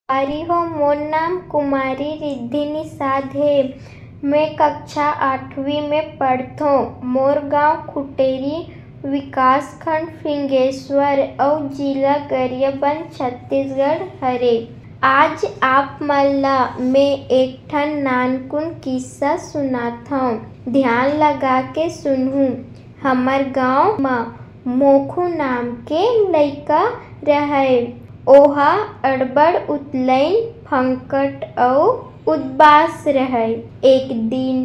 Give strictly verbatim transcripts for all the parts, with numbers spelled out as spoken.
कुमारी हो, मोर नाम कुमारी रिद्धि निषाद है। मैं कक्षा आठवीं में पढ़थो। मोर गांव खुटेरी, विकासखंड फिंगेश्वर और जिला गरियाबंद छत्तीसगढ़ हरे। आज आप मन ला मैं एक ठन नानकुन किस्सा सुनात हूँ। ध्यान लगा के सुनहु। हमर गांव म मोखू नाम के लइका रहय। ओहा अड़बड़ उतलइन, फंकट अउ उदबास रहय। एक दिन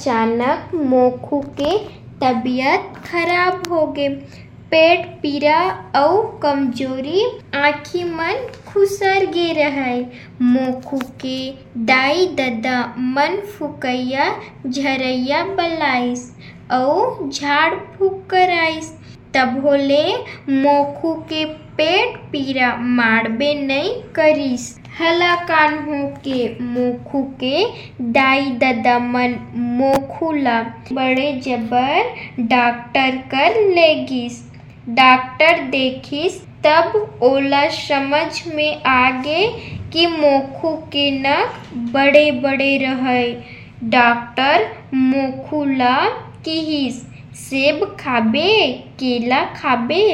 अचानक मोखू के तबीयत खराब होगे। पेट पीरा अउ कमजोरी, आँखी मन खुसर गे रहय। मोखू के दाई ददा मन फुकइया झरइया बलाइस अउ झाड़ फूक कराइस। तभो ले मोखू के पेट पीरा माड़बे नइ करिस। हलाकान होके मोखू के दाई ददा मन मोखू ला बड़े जबर डॉक्टर कर लेगिस। डॉक्टर देखिस तब ओला समझ में आगे कि मोखू के नख बड़े बड़े रहय। डॉक्टर मोखू ला किहिस, सेब खाबे, केला खाबे।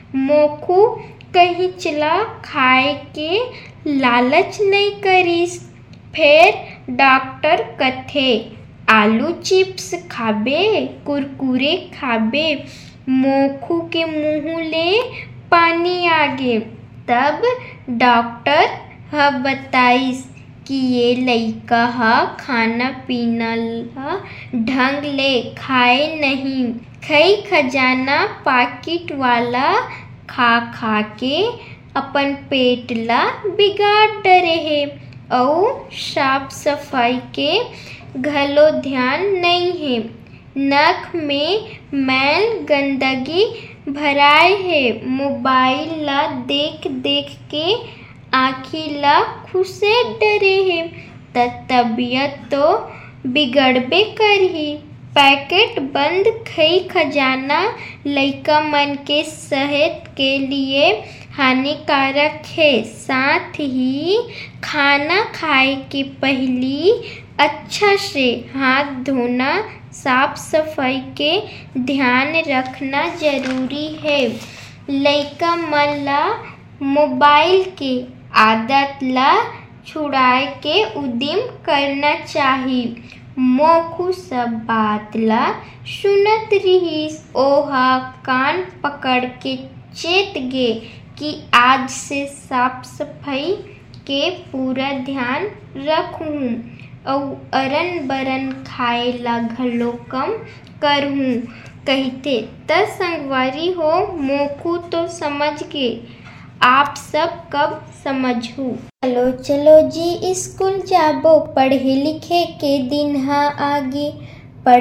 मोखू कहिचला खाए के लालच नइ करिस। फेर डॉक्टर कथे, आलू चिप्स खाबे, कुरकुरे खाबे। मोखू के मुँह ले पानी आगे। तब डॉक्टर ह बताइस कि ये लइका ह खाना पीना ल ढंग ले खाए नहीं। खई खजाना पाकिट वाला खा खा के अपन पेट ला बिगाड़ डरे हे अउ साफ सफाई के घलो ध्यान नइ हे। नख में मैल गंदगी भराए हे। मोबाइल ला देख देख के आँखी ला खुसे डरे हे त तबीयत तो बिगड़बे करही। पैकेट बंद खई खजाना लइका मन के सेहत के लिए हानिकारक है। साथ ही खाना खाए के पहली अच्छा से हाथ धोना, साफ सफाई के ध्यान रखना जरूरी है। लइका मन ला मोबाइल के आदत ला छुड़ाए के उदिम करना चाही। मोखू सब बात ला सुनत रिहिस। ओहा कान पकड़ के चेत गे कि आज से साफ सफाई के पूरा ध्यान रखहूँ अउ अरन बरन खाए ला घलो कम करहूँ कहिथे। त संगवारी हो, मोखू तो समझ गे, आप सब कब समझहू। चलो चलो जी स्कूल जाबो, पढ़े लिखे के दिन ह आगे।